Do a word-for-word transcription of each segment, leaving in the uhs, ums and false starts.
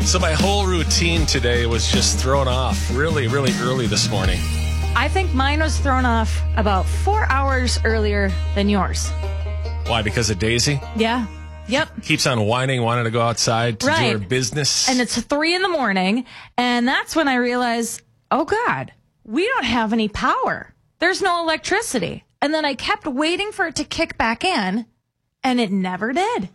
So my whole routine today was just thrown off really, really early this morning. I think mine was thrown off about four hours earlier than yours. Why? Because of Daisy? Yeah. Yep. Keeps on whining, wanting to go outside to Right. do her business. And it's three in the morning, and that's when I realized, oh, God, we don't have any power. There's no electricity. And then I kept waiting for it to kick back in, and it never did.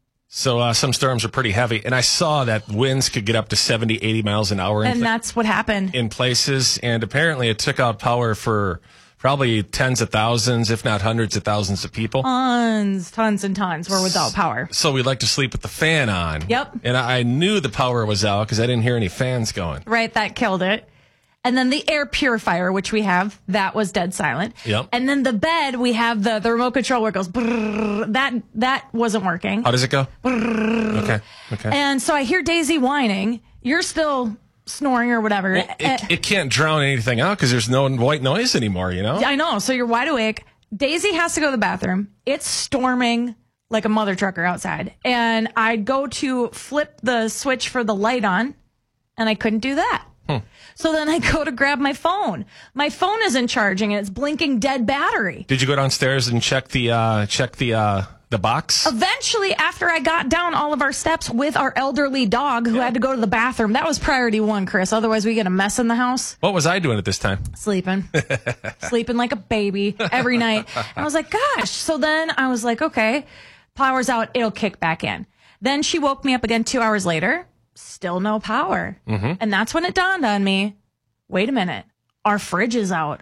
So uh, some storms are pretty heavy. And I saw that winds could get up to seventy, eighty miles an hour. In And th- that's what happened. in places. And apparently it took out power for probably tens of thousands, if not hundreds of thousands of people. Tons, tons and tons were without power. So we like to sleep with the fan on. Yep. And I I knew the power was out because I didn't hear any fans going. Right, that killed it. And then the air purifier, which we have, that was dead silent. Yep. And then the bed, we have the, the remote control where it goes, brrr, that that wasn't working. How does it go? Okay. Okay. And so I hear Daisy whining. You're still snoring or whatever. Well, it, it can't drown anything out because there's no white noise anymore, you know? I know. So you're wide awake. Daisy has to go to the bathroom. It's storming like a mother trucker outside. And I go to flip the switch for the light on, and I couldn't do that. Hmm. So then I go to grab my phone. My phone isn't charging, and it's blinking dead battery. Did you go downstairs and check the uh, check the uh, the box? Eventually, after I got down all of our steps with our elderly dog who had to go to the bathroom, that was priority one, Chris. Otherwise, we get a mess in the house. What was I doing at this time? Sleeping. Sleeping like a baby every night. And I was like, gosh. So then I was like, okay, power's out. It'll kick back in. Then she woke me up again two hours later. Still no power. Mm-hmm. And that's when it dawned on me, wait a minute. Our fridge is out.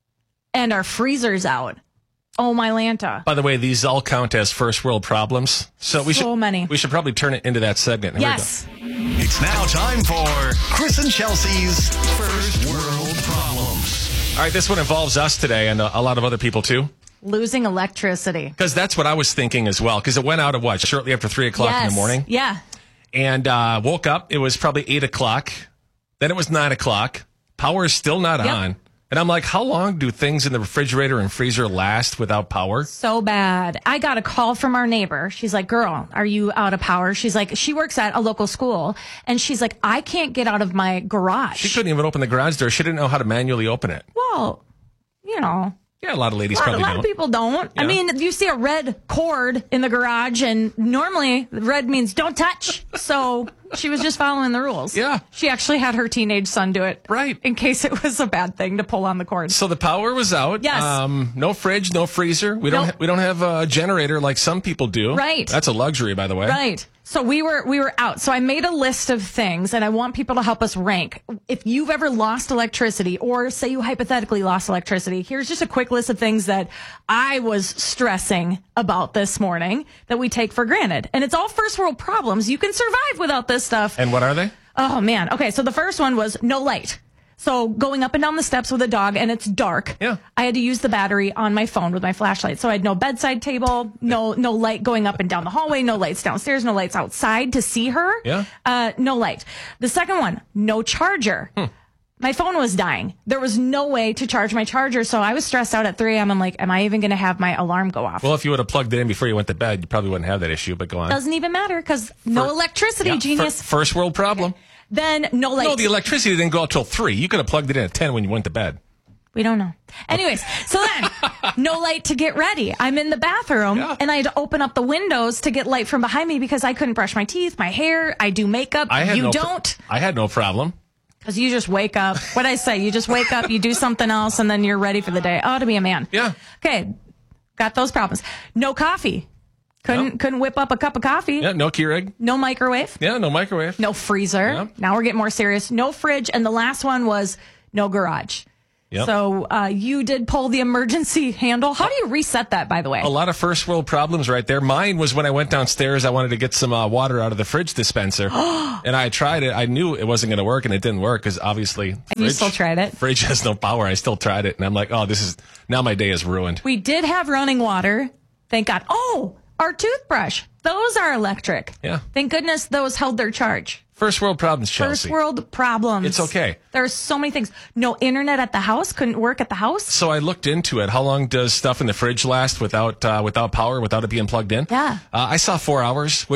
And our freezer's out. Oh, my Lanta. By the way, these all count as first world problems. So we So should many. we should probably turn it into that segment. Here Yes. It's now time for Chris and Chelsea's First World Problems. we go. All right, this one involves us today and a, a lot of other people too. Losing electricity. Because that's what I was thinking as well. Because it went out at what? Shortly after three o'clock in Yes. the morning. Yeah. And uh, woke up. It was probably eight o'clock. Then it was nine o'clock. Power is still not Yep. on. And I'm like, how long do things in the refrigerator and freezer last without power? So bad. I got a call from our neighbor. She's like, girl, are you out of power? She's like, she works at a local school. And she's like, I can't get out of my garage. She couldn't even open the garage door. She didn't know how to manually open it. Well, you know. Yeah, a lot of ladies A lot, a probably lot don't. of people don't. I Yeah. mean, you see a red cord in the garage, and normally red means don't touch. So she was just following the rules. Yeah. She actually had her teenage son do it. Right. In case it was a bad thing to pull on the cord. So the power was out. Yes. Um, no fridge, no freezer. We don't. Nope. Ha- we don't have a generator like some people do. Right. That's a luxury, by the way. Right. So we were we were out. So I made a list of things, and I want people to help us rank. If you've ever lost electricity, or say you hypothetically lost electricity, here's just a quick list of things that I was stressing about this morning that we take for granted. And it's all first world problems. You can survive without this stuff. And what are they? Oh, man. Okay, so the first one was no light. So going up and down the steps with a dog and it's dark. Yeah. I had to use the battery on my phone with my flashlight. So I had no bedside table, no no light going up and down the hallway, no lights downstairs, no lights outside to see her. Yeah. Uh, no light. The second one, no charger. Hmm. My phone was dying. There was no way to charge my charger. So I was stressed out at three a.m. I'm like, am I even going to have my alarm go off? Well, if you would have plugged it in before you went to bed, you probably wouldn't have that issue. But go on. Doesn't even matter because no Fir- electricity, Yeah, genius. fir- first world problem. Then no light. No, the electricity didn't go out till three. You could have plugged it in at ten when you went to bed. We don't know. Anyways, so then no light to get ready. I'm in the bathroom Yeah. and I had to open up the windows to get light from behind me because I couldn't brush my teeth, my hair. I do makeup. I had you no pro- don't. I had no problem. Because you just wake up. What I say, you just wake up, you do something else, and then you're ready for the day. Oh, to be a man. Yeah. Okay. Got those problems. No coffee. Couldn't No. couldn't whip up a cup of coffee. Yeah, no Keurig. No microwave. Yeah, no microwave. No freezer. Yeah. Now we're getting more serious. No fridge. And the last one was no garage. Yep. So uh, you did pull the emergency handle. How do you reset that, by the way? A lot of first world problems right there. Mine was when I went downstairs, I wanted to get some uh, water out of the fridge dispenser. And I tried it. I knew it wasn't going to work, and it didn't work because obviously. And you still tried it? Fridge has no power. I still tried it. And I'm like, oh, this is. Now my day is ruined. We did have running water. Thank God. Oh, our toothbrush. Those are electric. Yeah. Thank goodness those held their charge. First world problems, Chelsea. First world problems. It's okay. There's so many things. No internet at the house. Couldn't work at the house. So I looked into it. How long does stuff in the fridge last without uh, without power, without it being plugged in? Yeah. Uh, I saw four hours, which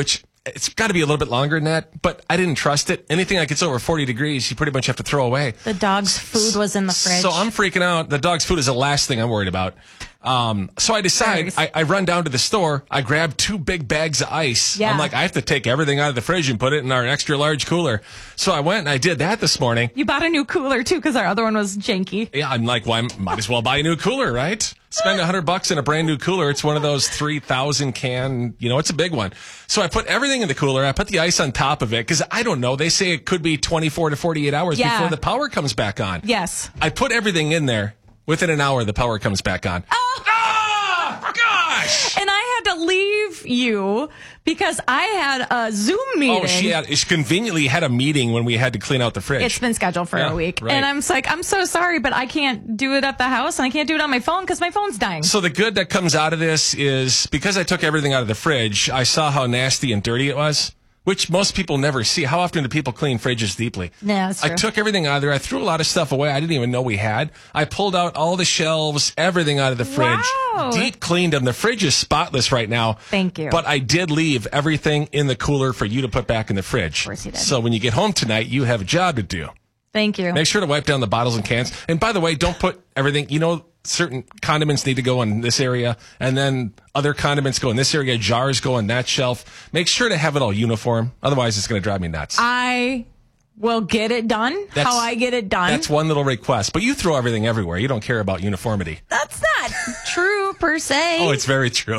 it's got to be a little bit longer than that, but I didn't trust it. Anything that gets over forty degrees, you pretty much have to throw away. The dog's food was in the fridge. So I'm freaking out. The dog's food is the last thing I'm worried about. Um, so I decide, I, I run down to the store, I grab two big bags of ice. Yeah. I'm like, I have to take everything out of the fridge and put it in our extra large cooler. So I went and I did that this morning. You bought a new cooler, too, because our other one was janky. Yeah, I'm like, well, I might as well buy a new cooler, right? Spend a hundred bucks in a brand new cooler. It's one of those three thousand can, you know, it's a big one. So I put everything in the cooler. I put the ice on top of it because I don't know. They say it could be twenty-four to forty-eight hours Yeah. before the power comes back on. Yes. I put everything in there. Within an hour, the power comes back on. Oh, oh gosh! And I had to leave you because I had a Zoom meeting. Oh, she had, she conveniently had a meeting when we had to clean out the fridge. It's been scheduled for Yeah, a week. right. And I'm just like, I'm so sorry, but I can't do it at the house and I can't do it on my phone because my phone's dying. So the good that comes out of this is because I took everything out of the fridge, I saw how nasty and dirty it was, which most people never see. How often do people clean fridges deeply? Yeah, that's I true. took everything out of there. I threw a lot of stuff away I didn't even know we had. I pulled out all the shelves, everything out of the fridge. Wow. Deep cleaned them. The fridge is spotless right now. Thank you. But I did leave everything in the cooler for you to put back in the fridge. Of course you did. So when you get home tonight, you have a job to do. Thank you. Make sure to wipe down the bottles and cans. And by the way, don't put everything, you know, certain condiments need to go in this area, and then other condiments go in this area, jars go on that shelf. Make sure to have it all uniform. Otherwise, it's going to drive me nuts. I will get it done That's- how I get it done. That's one little request. But you throw everything everywhere. You don't care about uniformity. That's not true per se. Oh, it's very true.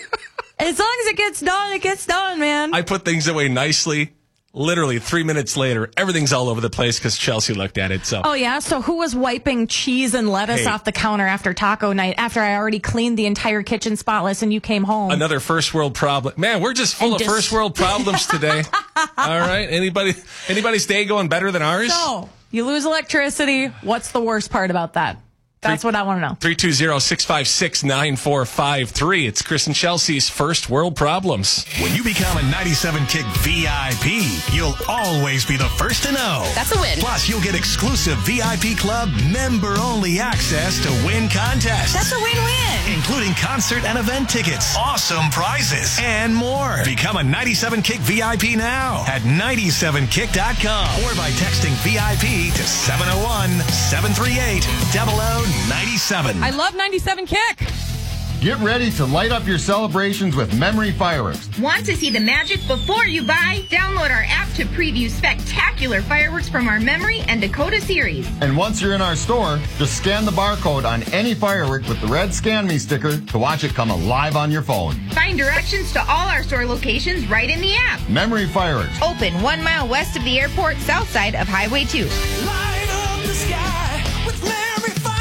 As long as it gets done, it gets done, man. I put things away nicely. Literally three minutes later, everything's all over the place because Chelsea looked at it. So, Oh, yeah? So who was wiping cheese and lettuce Hey. off the counter after taco night after I already cleaned the entire kitchen spotless and you came home? another first world problem. Man, we're just full And of just- first world problems today. All right. Anybody, anybody's day going better than ours? So, you lose electricity. What's the worst part about that? That's what I want to know. three two zero, six five six, nine four five three. It's Chris and Chelsea's First World Problems. When you become a ninety-seven Kick V I P, you'll always be the first to know. That's a win. Plus, you'll get exclusive V I P Club member-only access to win contests. That's a win-win. Including concert and event tickets, awesome prizes, and more. Become a ninety-seven Kick V I P now at ninety-seven kick dot com or by texting V I P to seven oh one, seven three eight, zero zero nine seven. I love ninety-seven Kick. Get ready to light up your celebrations with Memory Fireworks. Want to see the magic before you buy? Download our app to preview spectacular fireworks from our Memory and Dakota series. And once you're in our store, just scan the barcode on any firework with the red Scan Me sticker to watch it come alive on your phone. Find directions to all our store locations right in the app. Memory Fireworks. Open one mile west of the airport, south side of Highway two. Light up the sky with Memory Fireworks.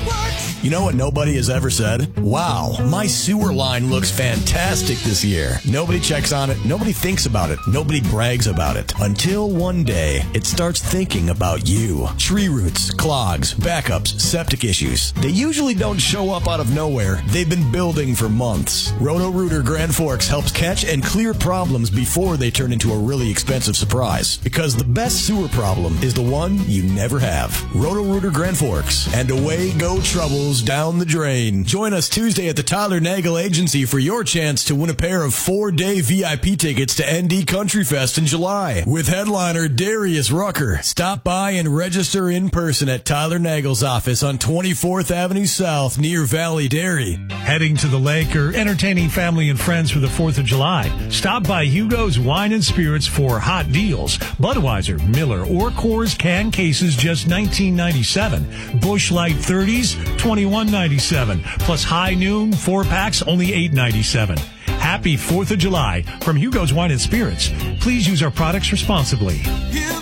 You know what nobody has ever said? Wow, my sewer line looks fantastic this year. Nobody checks on it. Nobody thinks about it. Nobody brags about it. Until one day, it starts thinking about you. Tree roots, clogs, backups, septic issues. They usually don't show up out of nowhere. They've been building for months. Roto-Rooter Grand Forks helps catch and clear problems before they turn into a really expensive surprise. Because the best sewer problem is the one you never have. Roto-Rooter Grand Forks. And away go troubles down the drain. Join us Tuesday at the Tyler Nagel Agency for your chance to win a pair of four-day V I P tickets to N D Country Fest in July with headliner Darius Rucker. Stop by and register in person at Tyler Nagel's office on twenty-fourth Avenue South near Valley Dairy. Heading to the lake or entertaining family and friends for the fourth of July? Stop by Hugo's Wine and Spirits for hot deals. Budweiser, Miller, or Coors can cases just nineteen ninety-seven. Busch Light thirties, twenty-one ninety-seven. Plus High Noon four packs, only eight ninety-seven. Happy fourth of July from Hugo's Wine and Spirits. Please use our products responsibly. Hugo